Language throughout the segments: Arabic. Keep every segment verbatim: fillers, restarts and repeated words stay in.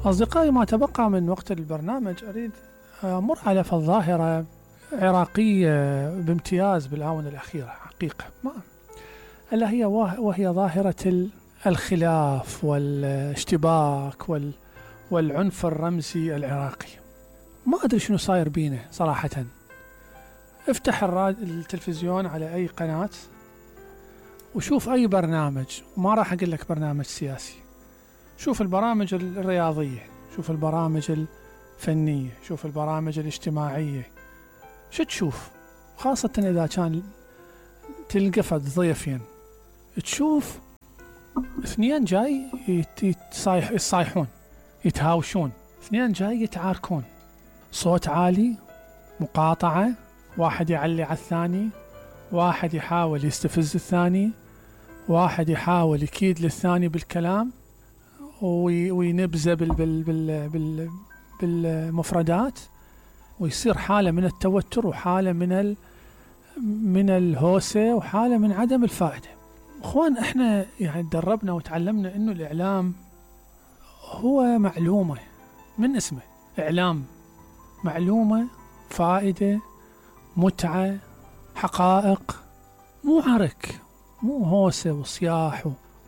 أصدقائي، ما تبقى من وقت البرنامج أريد أمر على ظاهرة عراقية بامتياز بالآونة الأخيرة حقيقة، ما ألا هي وهي ظاهرة الخلاف والاشتباك والعنف الرمزي العراقي. ما أدري شنو صاير بينا صراحة. افتح التلفزيون على أي قناة وشوف أي برنامج، وما راح أقول لك برنامج سياسي، شوف البرامج الرياضية، شوف البرامج الفنية، شوف البرامج الاجتماعية، شو تشوف؟ خاصة إذا كان تلقفت ضيفين، تشوف اثنين جاي يتصايح يصايحون يتهاوشون، اثنين جاي يتعاركون، صوت عالي، مقاطعة، واحد يعلي على الثاني، واحد يحاول يستفز الثاني، واحد يحاول يكيد للثاني بالكلام وينبذه بال بال بال بال بالمفردات، ويصير حالة من التوتر وحالة من ال من الهوسة وحالة من عدم الفائدة. اخوان، احنا يعني تدربنا وتعلمنا انه الاعلام هو معلومة، من اسمه اعلام، معلومة، فائدة، متعة، حقائق، مو عرك، مو هوسة وصياح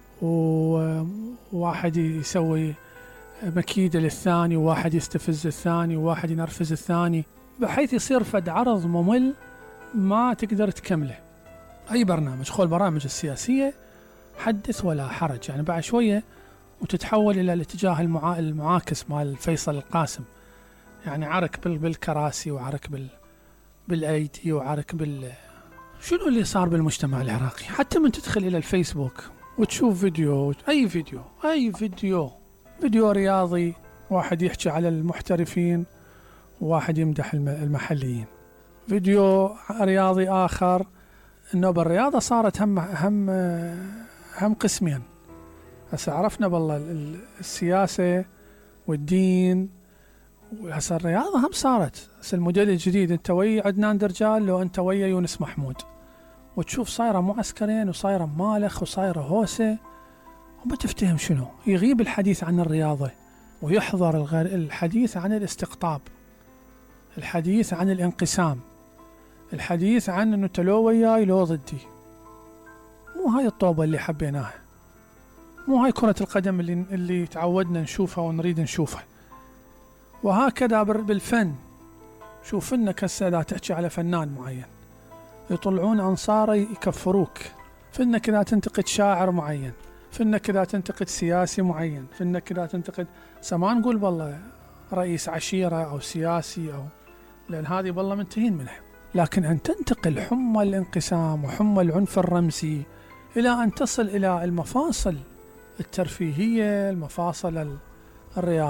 وواحد يسوي مكيدة للثاني وواحد يستفز الثاني وواحد ينرفز الثاني، بحيث يصير فد عرض ممل ما تقدر تكمله. أي برنامج، خو البرامج السياسية حدث ولا حرج، يعني بعد شوية وتتحول إلى الاتجاه المعا... المعاكس مال فيصل القاسم، يعني عرك بال... بالكراسي وعرك بال... بالأيدي وعرك بال شنو اللي صار بالمجتمع العراقي. حتى من تدخل إلى الفيسبوك وتشوف فيديو، أي فيديو أي فيديو فيديو رياضي، واحد يحكي على المحترفين وواحد يمدح المحليين، فيديو رياضي آخر إنه بالرياضة صارت هم هم هم قسمين. هسه عرفنا بالله السياسة والدين، وهسه الرياضة هم صارت. هسه الموديل الجديد، انت ويا عدنان درجال لو انت ويا يونس محمود، وتشوف صايرة معسكرين وصايرة مالخ وصايرة هوسة، وما تفتهم شنو. يغيب الحديث عن الرياضة ويحضر الحديث عن الاستقطاب، الحديث عن الانقسام، الحديث عن انه تلو وياي لو ضدي. مو هاي الطوبة اللي حبيناها، مو هاي كرة القدم اللي اللي تعودنا نشوفها ونريد نشوفها. وهكذا بالفن، شوف انك هسه اذا تحكي على فنان معين يطلعون انصاره يكفروك، فانك اذا تنتقد شاعر معين، فانك اذا تنتقد سياسي معين، فانك اذا تنتقد سما نقول بالله رئيس عشيرة او سياسي، او لان هذه بالله منتهين منها. لكن ان تنتقل حمى الانقسام وحمى العنف الرمزي الى ان تصل الى المفاصل الترفيهية، المفاصل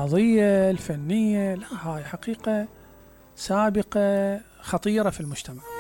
الرياضية الفنية، لا، هاي حقيقة سابقة خطيرة في المجتمع.